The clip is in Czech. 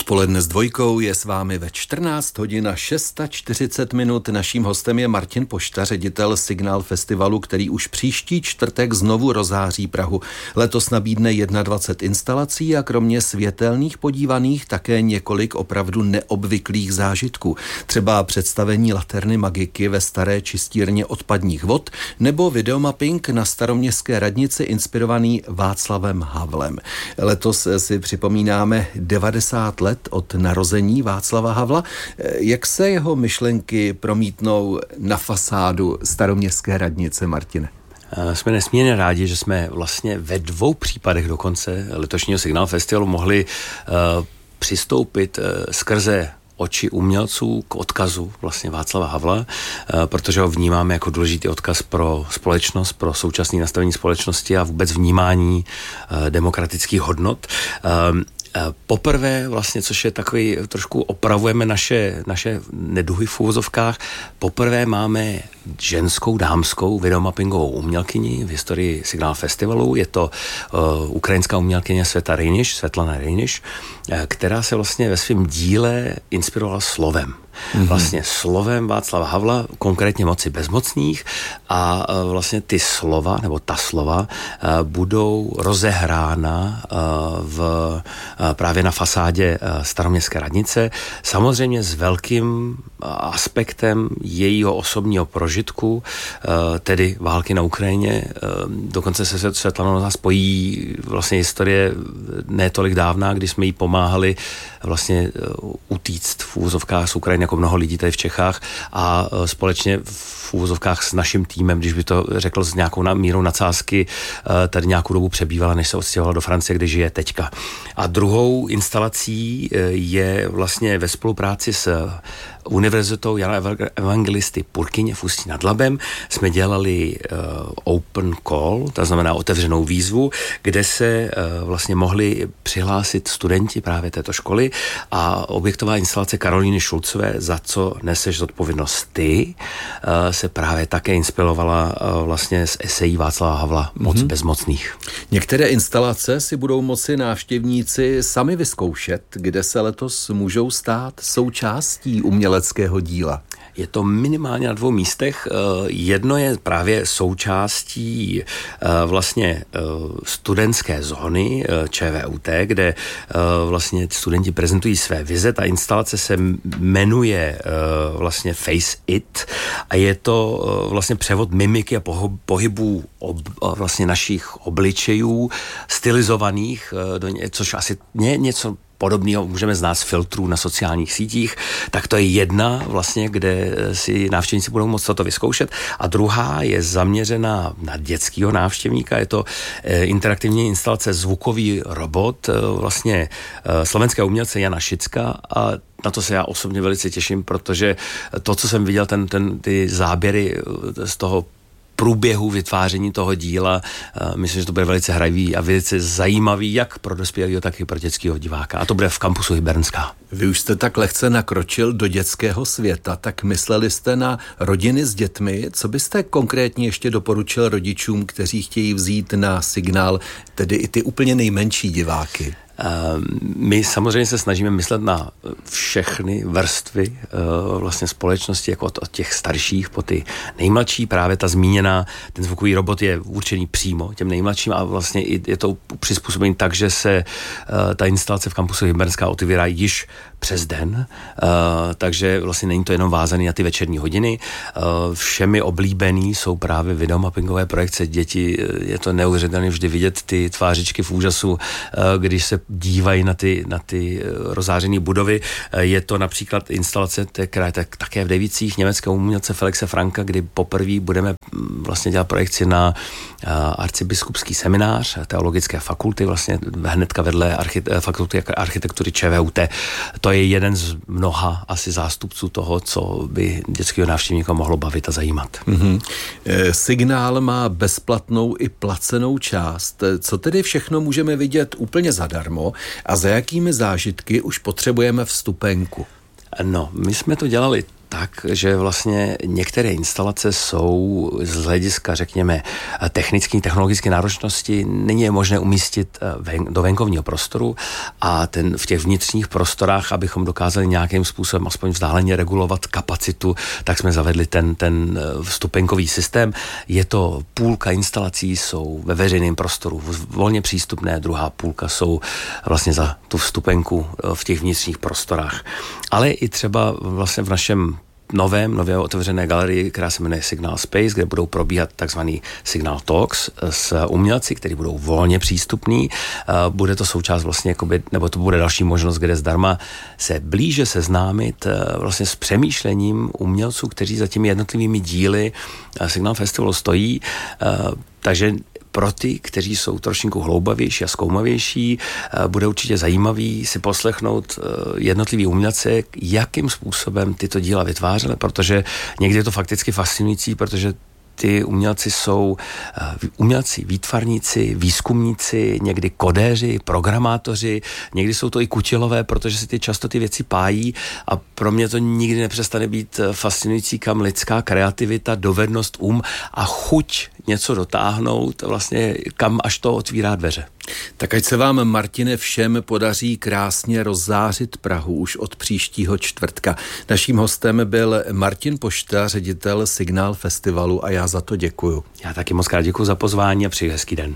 Odpoledne s dvojkou je s vámi ve 14 hodin a 640 minut. Naším hostem je Martin Pošta, ředitel Signál festivalu, který už příští čtvrtek znovu rozháří Prahu. Letos nabídne 21 instalací a kromě světelných podívaných také několik opravdu neobvyklých zážitků. Třeba představení laterny magiky ve staré čistírně odpadních vod nebo videomapping na staroměstské radnici inspirovaný Václavem Havlem. Letos si připomínáme 90 let od narození Václava Havla. Jak se jeho myšlenky promítnou na fasádu staroměstské radnice, Martine? Jsme nesmírně rádi, že jsme vlastně ve 2 případech dokonce letošního Signál festivalu mohli přistoupit skrze oči umělců k odkazu vlastně Václava Havla, protože ho vnímáme jako důležitý odkaz pro společnost, pro současné nastavení společnosti a vůbec vnímání demokratických hodnot. Poprvé vlastně, což je takový, trošku opravujeme naše neduhy v úvozovkách, poprvé máme ženskou, dámskou videomappingovou umělkyni v historii Signál festivalu. Je to ukrajinská umělkyně Svetlana Rejniš, která se vlastně ve svém díle inspirovala slovem. Vlastně slovem Václava Havla, konkrétně moci bezmocných, a vlastně ty slova, nebo ta slova, budou rozehrána právě na fasádě staroměstské radnice. Samozřejmě s velkým aspektem jejího osobního prožitku, tedy války na Ukrajině. Dokonce se Svetlana spojí vlastně historie ne tolik dávná, kdy jsme jí pomáhali vlastně utíct v úvozovkách z Ukrajiny, jako mnoho lidí tady v Čechách, a společně v úvozovkách s naším týmem, když by to řekl s nějakou mírou nadsázky, tady nějakou dobu přebývala, než se odstěhovala do Francie, kde žije teďka. A druhou instalací je vlastně ve spolupráci s Univerzitou Jana Evangelisty Purkyně v Ústí nad Labem jsme dělali open call, to znamená otevřenou výzvu, kde se vlastně mohli přihlásit studenti právě této školy, a objektová instalace Karolíny Šulcové Za co neseš zodpovědnost ty se právě také inspirovala vlastně z esejí Václava Havla Moc bezmocných. Některé instalace si budou moci návštěvníci sami vyzkoušet, kde se letos můžou stát součástí uměleckého díla. Je to minimálně na 2 místech. Jedno je právě součástí vlastně studentské zóny ČVUT, kde vlastně studenti prezentují své vize. Ta instalace se jmenuje vlastně Face It a je to vlastně převod mimiky a pohybů vlastně našich obličejů stylizovaných, což asi něco podobného můžeme znát z filtrů na sociálních sítích, tak to je jedna vlastně, kde si návštěvníci budou moct toto vyzkoušet. A druhá je zaměřená na dětského návštěvníka. Je to interaktivní instalace Zvukový robot vlastně slovenské umělce Jana Šicka, a na to se já osobně velice těším, protože to, co jsem viděl, ty záběry z toho průběhu vytváření toho díla, myslím, že to bude velice hravý a velice zajímavý jak pro dospělého, tak i pro dětského diváka. A to bude v kampusu Hybernská. Vy už jste tak lehce nakročil do dětského světa, tak mysleli jste na rodiny s dětmi. Co byste konkrétně ještě doporučil rodičům, kteří chtějí vzít na Signál, tedy i ty úplně nejmenší diváky? My samozřejmě se snažíme myslet na všechny vrstvy vlastně společnosti, jako od těch starších po ty nejmladší. Právě ta zmíněná, ten zvukový robot je určený přímo těm nejmladším a vlastně je to přizpůsobený tak, že se ta instalace v kampusu Hybernská otevírá již přes den, takže vlastně není to jenom vázaný na ty večerní hodiny. Všemi oblíbený jsou právě videomappingové projekce. Děti, je to neuvěřitelné vždy vidět ty tvářičky v úžasu, když se dívají na ty rozářené budovy. Je to například instalace, která je také v Dejvicích, německého umělce Felixe Franka, kdy poprvé budeme vlastně dělat projekci na arcibiskupský seminář teologické fakulty, vlastně hnedka vedle fakulty architektury ČVUT. To je jeden z mnoha asi zástupců toho, co by dětského návštěvníka mohlo bavit a zajímat. Signál má bezplatnou i placenou část. Co tedy všechno můžeme vidět úplně zadarmo a za jakými zážitky už potřebujeme vstupenku? No, my jsme to dělali tak, že vlastně některé instalace jsou z hlediska, řekněme, technologické náročnosti, není je možné umístit do venkovního prostoru a v těch vnitřních prostorách, abychom dokázali nějakým způsobem aspoň vzdáleně regulovat kapacitu, tak jsme zavedli ten vstupenkový systém. Je to půlka instalací jsou ve veřejném prostoru volně přístupné, druhá půlka jsou vlastně za tu vstupenku v těch vnitřních prostorách. Ale i třeba vlastně v našem nově otevřené galerii, která se jmenuje Signal Space, kde budou probíhat takzvaný Signal Talks s umělci, kteří budou volně přístupní. Bude to součást vlastně, nebo to bude další možnost, kde zdarma se blíže seznámit vlastně s přemýšlením umělců, kteří za těmi jednotlivými díly Signal Festivalu stojí. Takže pro ty, kteří jsou trošku hloubavější a zkoumavější, bude určitě zajímavý si poslechnout jednotlivý umělce, jakým způsobem tyto díla vytvářely, protože někdy je to fakticky fascinující, protože ty umělci jsou umělci, výtvarníci, výzkumníci, někdy kodéři, programátoři, někdy jsou to i kutilové, protože si často ty věci pájí a pro mě to nikdy nepřestane být fascinující, kam lidská kreativita, dovednost, a chuť něco dotáhnout, vlastně kam až to otvírá dveře. Tak ať se vám, Martine, všem podaří krásně rozzářit Prahu už od příštího čtvrtka. Naším hostem byl Martin Pošta, ředitel Signál Festivalu, a já za to děkuju. Já taky moc krát děkuju za pozvání a přeji hezký den.